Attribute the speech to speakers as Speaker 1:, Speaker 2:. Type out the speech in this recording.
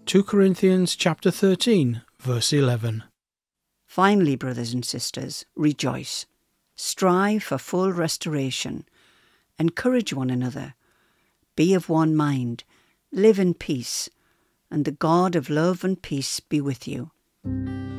Speaker 1: 2 Corinthians chapter 13, verse 11.
Speaker 2: Finally, brothers and sisters, rejoice. Strive for full restoration. Encourage one another. Be of one mind. Live in peace. And the God of love and peace be with you.